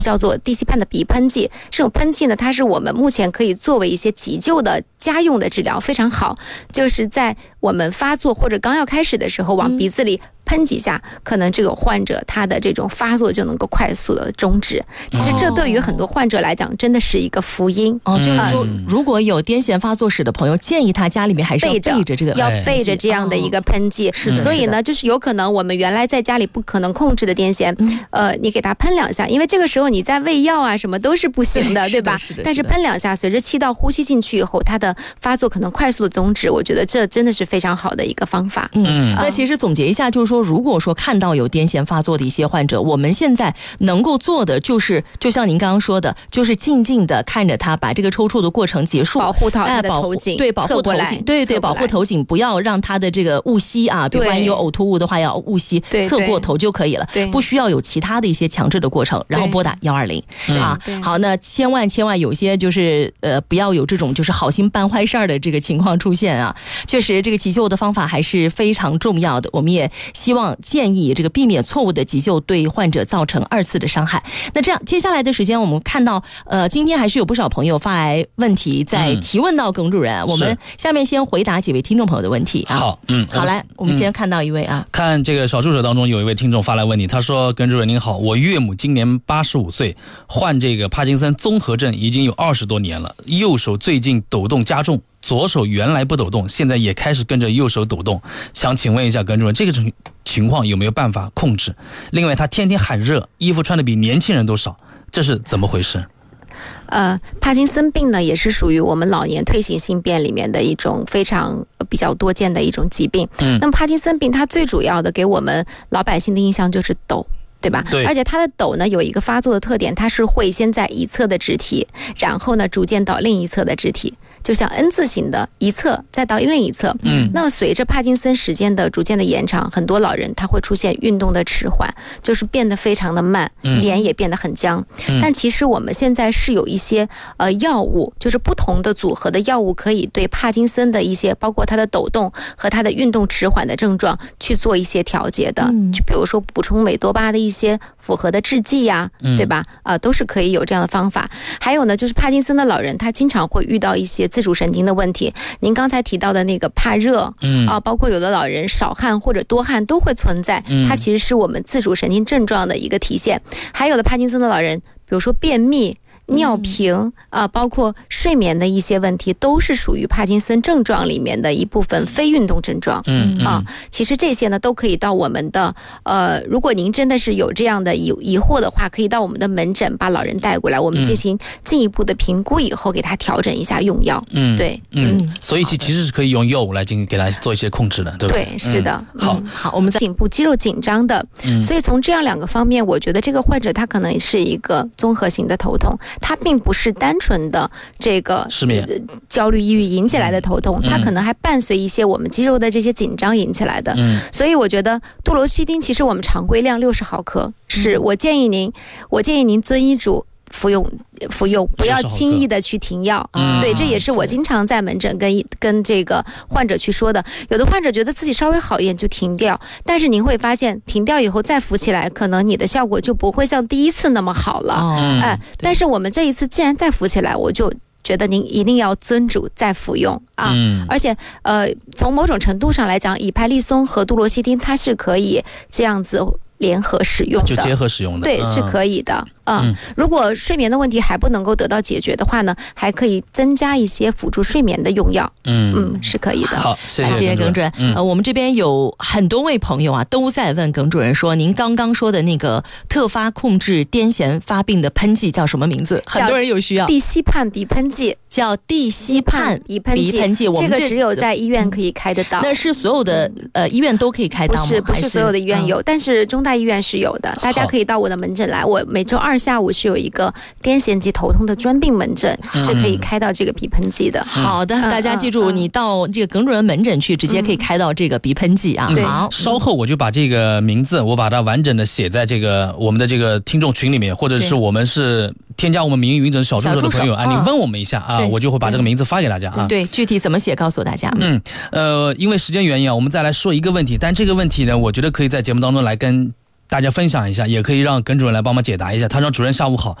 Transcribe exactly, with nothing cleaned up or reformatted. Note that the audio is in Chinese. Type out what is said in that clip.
叫做地西泮的鼻喷剂。这种喷剂呢，它是我们目前可以作为一些急救的家用的治疗，非常好。就是在我们发作或者刚要开始的时候，往鼻子里喷几下，可能这个患者他的这种发作就能够快速的终止。其实这对于很多患者来讲，真的是一个福音。 哦，就是说，如果有癫痫发作史的朋友，建议他家里面还是要备着这个， 要备着这样的一个喷剂。是的，所以呢，就是有可能我们原来在家里不可能控制的癫痫，呃，你给他喷两下，因为这个时候你在喂药啊什么都是不行的，对吧？但是喷两下，随着气道呼吸进去以后，他的发作可能快速的终止。我觉得这真的是非常好的一个方法。 嗯，那其实总结一下，就是说，如果说看到有癫痫发作的一些患者，我们现在能够做的就是，就像您刚刚说的，就是静静的看着他把这个抽搐的过程结束， 保护到他的头颈， 对，保护头颈，对对，保护头颈，不要让他的这个误吸啊，比如万一有呕吐物的话要误吸，侧过头就可以了，不需要有其他的一些强制的过程，然后拨打一二零啊。好，那千万千万有些就是呃不要有这种就是好心办坏事儿的这个情况出现啊。确实，这个急救的方法还是非常重要的，我们也希望建议这个避免错误的急救对患者造成二次的伤害。那这样接下来的时间，我们看到呃今天还是有不少朋友发来问题在提问到耿主任、嗯、我们下面先回答几位听众朋友的问题啊。 好，嗯， 好，来我们先看到一位啊、嗯、 看这个小助手当中有一位听众发来问题，他说：耿主任您好，我岳母今年八十五岁，患这个帕金森综合症已经有二十多年了，右手最近抖动加重，左手原来不抖动，现在也开始跟着右手抖动，想请问一下耿主任，这个情况有没有办法控制？另外他天天喊热，衣服穿的比年轻人都少，这是怎么回事？ 呃，帕金森病呢，也是属于我们老年退行性变里面的一种非常比较多见的一种疾病。嗯，那么帕金森病它最主要的给我们老百姓的印象就是抖，对吧？对。而且它的抖呢有一个发作的特点，它是会先在一侧的肢体，然后呢逐渐到另一侧的肢体。就像 N 字形的一侧再到另一侧。嗯，那么随着帕金森时间的逐渐的延长，很多老人他会出现运动的迟缓，就是变得非常的慢，脸也变得很僵。嗯、但其实我们现在是有一些呃药物，就是不同的组合的药物，可以对帕金森的一些包括他的抖动和他的运动迟缓的症状去做一些调节的。嗯、就比如说补充美多巴的一些复合的制剂呀、啊，对吧？啊、呃，都是可以有这样的方法。还有呢，就是帕金森的老人他经常会遇到一些自主神经的问题，您刚才提到的那个怕热，嗯啊，包括有的老人少汗或者多汗都会存在，它其实是我们自主神经症状的一个体现。还有的帕金森的老人，比如说便秘、尿频啊、呃，包括睡眠的一些问题，都是属于帕金森症状里面的一部分非运动症状。嗯啊，其实这些呢都可以到我们的呃，如果您真的是有这样的疑疑惑的话，可以到我们的门诊把老人带过来，我们进行进一步的评估以后，给他调整一下用药。嗯，对， 嗯，嗯所以其实是可以用药物来进行给他做一些控制的，对不对？ 对，是的。 嗯、好、 嗯，好，我们在颈部肌肉紧张的，嗯，所以从这样两个方面，我觉得这个患者他可能是一个综合型的头痛。它并不是单纯的这个失眠、 焦虑、抑郁引起来的头痛，它可能还伴随一些我们肌肉的这些紧张引起来的。嗯，所以我觉得杜罗西汀其实我们常规量六十毫克，是我建议您，我建议您遵医嘱服用服用，不要轻易的去停药。嗯、对，这也是我经常在门诊跟跟这个患者去说的。有的患者觉得自己稍微好一点就停掉，但是您会发现停掉以后再扶起来，可能你的效果就不会像第一次那么好了。哦、哎，但是我们这一次既然再扶起来，我就觉得您一定要遵嘱再服用啊。嗯、而且呃，从某种程度上来讲，以派利松和杜罗西汀它是可以这样子联合使用的， 就结合使用的， 对，是可以的。嗯，如果睡眠的问题还不能够得到解决的话呢，还可以增加一些辅助睡眠的用药。嗯嗯，是可以的。 好，谢谢谢耿主任。嗯、呃，我们这边有很多位朋友啊，都在问耿主任说，您刚刚说的那个特发控制癫痫发病的喷剂叫什么名字？很多人有需要。 地西泮鼻喷剂， 叫地西泮鼻喷剂。我们这个只有在医院可以开得到。 那是所有的呃医院都可以开到吗？ 不是，不是所有的医院有，嗯、但是中大医院是有的。大家可以到我的门诊来，我每周二下午是有一个癫痫及头痛的专病门诊，嗯、是可以开到这个鼻喷剂的。 嗯、好的，大家记住，嗯、你到这个耿主任门诊去，直接可以开到这个鼻喷剂啊。 嗯、好，稍后我就把这个名字，我把它完整的写在这个我们的这个听众群里面，或者是我们是添加我们民营云诊小助手的朋友啊，你问我们一下啊，我就会把这个名字发给大家啊。 对，具体怎么写告诉大家。 嗯，呃，因为时间原因啊，我们再来说一个问题，但这个问题呢，我觉得可以在节目当中来跟大家分享一下，也可以让耿主任来帮忙解答一下。他说：“主任下午好，